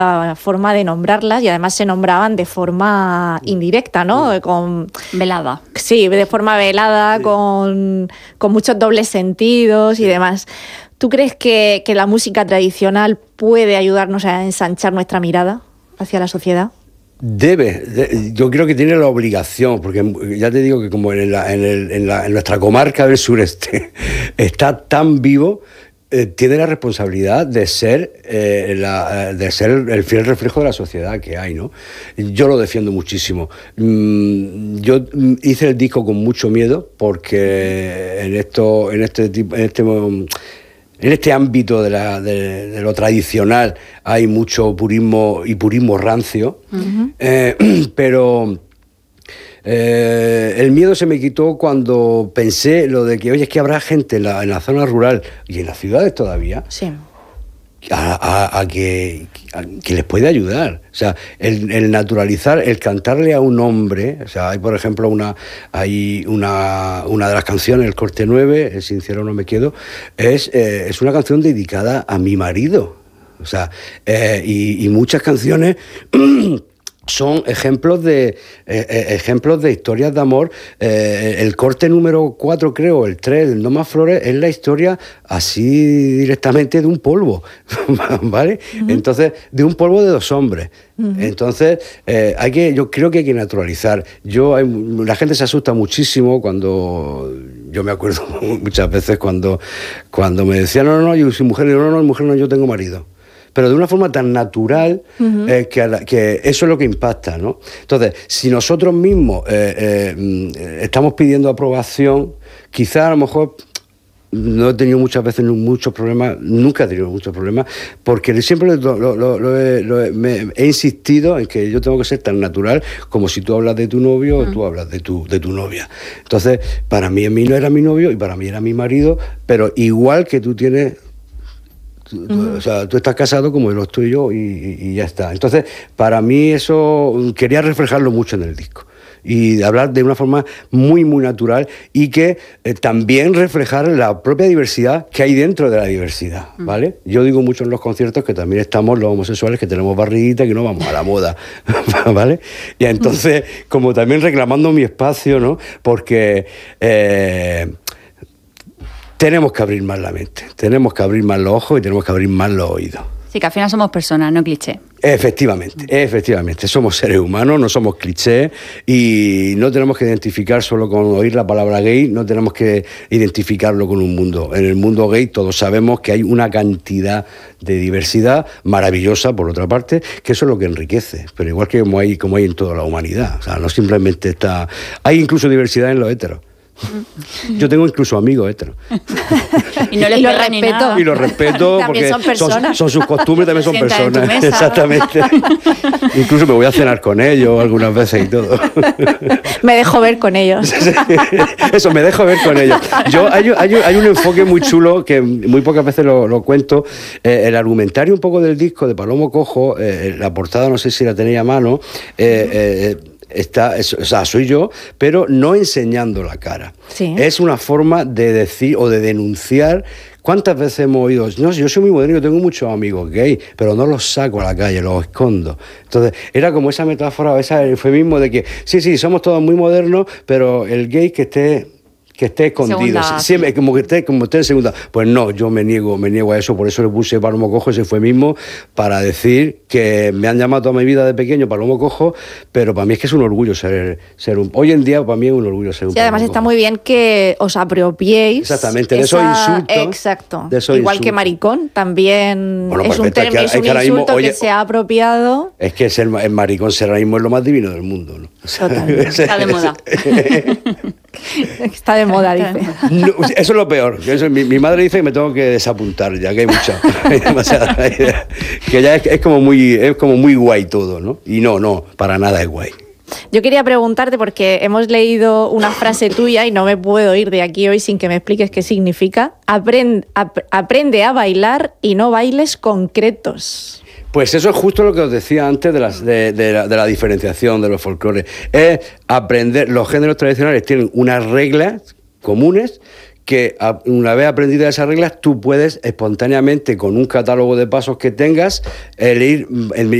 forma de nombrarlas y además se nombraban de forma indirecta, ¿no? Velada. Sí, de forma velada, sí. con muchos dobles sentidos y demás. ¿Tú crees que la música tradicional puede ayudarnos a ensanchar nuestra mirada hacia la sociedad? Yo creo que tiene la obligación, porque ya te digo que como en nuestra comarca del sureste está tan vivo, tiene la responsabilidad de ser el fiel reflejo de la sociedad que hay, ¿no? Yo lo defiendo muchísimo. Yo hice el disco con mucho miedo porque en este ámbito de lo tradicional hay mucho purismo y purismo rancio, pero el miedo se me quitó cuando pensé lo de que, oye, es que habrá gente en la zona rural y en las ciudades todavía, sí, a que les puede ayudar. O sea, el naturalizar, el cantarle a un hombre. O sea, hay, por ejemplo, una de las canciones, el corte 9, el Sincero no me quedo, es una canción dedicada a mi marido. O sea, y muchas canciones son ejemplos de historias de amor. El corte número 4, creo, el 3, el No Más Flores, es la historia así directamente de un polvo, ¿vale? Uh-huh. Entonces, de un polvo de dos hombres. Uh-huh. Entonces, yo creo que hay que naturalizar. La gente se asusta muchísimo cuando... Yo me acuerdo muchas veces cuando me decían, no, yo soy mujer, y no, mujer no, yo tengo marido. Pero de una forma tan natural, uh-huh, que eso es lo que impacta, ¿no? Entonces, si nosotros mismos estamos pidiendo aprobación, quizás a lo mejor no he tenido muchas veces muchos problemas, nunca he tenido muchos problemas, porque siempre he insistido en que yo tengo que ser tan natural como si tú hablas de tu novio, uh-huh, o tú hablas de tu novia. Entonces, para mí no era mi novio y para mí era mi marido, pero igual que tú tienes... O sea, tú estás casado como lo estoy yo y ya está. Entonces, para mí eso quería reflejarlo mucho en el disco y hablar de una forma muy, muy natural y que también reflejar la propia diversidad que hay dentro de la diversidad, ¿vale? Yo digo mucho en los conciertos que también estamos los homosexuales que tenemos barriguita y que no vamos a la moda, ¿vale? Y entonces, como también reclamando mi espacio, ¿no? Porque... tenemos que abrir más la mente, tenemos que abrir más los ojos y tenemos que abrir más los oídos. Sí, que al final somos personas, no clichés. Efectivamente, somos seres humanos, no somos clichés y no tenemos que identificar solo con oír la palabra gay, no tenemos que identificarlo con un mundo. En el mundo gay todos sabemos que hay una cantidad de diversidad maravillosa, por otra parte, que eso es lo que enriquece, pero igual que como hay en toda la humanidad. O sea, no simplemente está... Hay incluso diversidad en los heteros. Yo tengo incluso amigos heteros. Y no les lo respeto. Y los respeto porque son sus costumbres, también son personas. Exactamente. Incluso me voy a cenar con ellos algunas veces y todo. Me dejo ver con ellos. Eso, me dejo ver con ellos. Hay un enfoque muy chulo que muy pocas veces lo cuento. El argumentario un poco del disco de Palomo Cojo, la portada no sé si la tenéis a mano, soy yo, pero no enseñando la cara. Sí. Es una forma de decir o de denunciar. ¿Cuántas veces hemos oído? No, yo soy muy moderno, yo tengo muchos amigos gays, pero no los saco a la calle, los escondo. Entonces, era como esa metáfora, ese eufemismo de que sí, somos todos muy modernos, pero el gay que esté escondido, siempre, como que esté en segunda. Pues no, yo me niego a eso, por eso le puse Palomo Cojo, ese fue mismo, para decir que me han llamado toda mi vida de pequeño Palomo Cojo, pero para mí es que es un orgullo ser un... Hoy en día para mí es un orgullo ser un... Sí, además está muy bien que os apropiéis... Exactamente, de esos insultos. Exacto, igual que maricón, también es un término, es un insulto que se ha apropiado. Es que el maricón ser ahora mismo es lo más divino del mundo, ¿no? Totalmente. Está de moda. Está de moda, dice. No, eso es lo peor. Mi madre dice que me tengo que desapuntar, ya que hay mucha, que ya es como muy guay todo, ¿no? Y no, para nada es guay. Yo quería preguntarte, porque hemos leído una frase tuya y no me puedo ir de aquí hoy sin que me expliques qué significa. Aprende a bailar y no bailes concretos. Pues eso es justo lo que os decía antes de la diferenciación de los folclores. Es aprender, los géneros tradicionales tienen unas reglas comunes que una vez aprendidas esas reglas, tú puedes espontáneamente, con un catálogo de pasos que tengas, el